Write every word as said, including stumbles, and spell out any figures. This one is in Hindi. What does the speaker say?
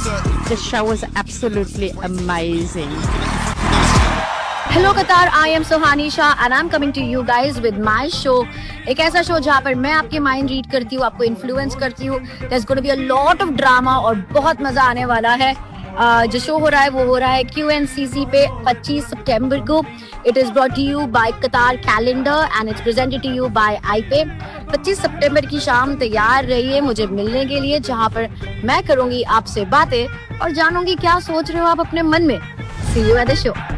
The show was absolutely amazing. Hello Qatar, I am Sohani Shah and I'm coming to you guys with my show. एक ऐसा शो जहाँ पर मैं आपके माइंड रीड करती हूँ, आपको इन्फ्लुएंस करती हूँ. There's going to be a lot of drama और बहुत मजा आने वाला है. uh, जो शो हो रहा है वो हो रहा है Q N C C पे पच्चीस सितंबर को. It is brought to you by Qatar Calendar and it's presented to you by I P A. पच्चीस सितंबर की शाम तैयार रहिए मुझे मिलने के लिए, जहाँ पर मैं करूँगी आपसे बातें और जानूंगी क्या सोच रहे हो आप अपने मन में. See you at the show.